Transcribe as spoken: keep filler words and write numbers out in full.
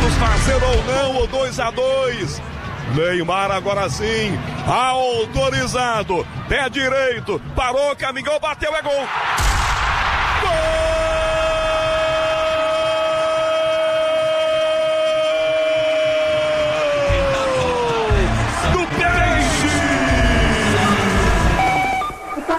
Vamos fazer ou não o dois a dois. Neymar agora sim, autorizado, pé direito, parou, caminhou, bateu, é gol.